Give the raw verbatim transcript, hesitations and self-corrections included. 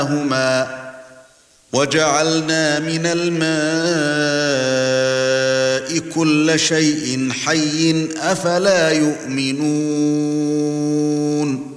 وَجَعَلْنَا مِنَ الْمَاءِ كُلَّ شَيْءٍ حَيٍّ أَفَلَا يُؤْمِنُونَ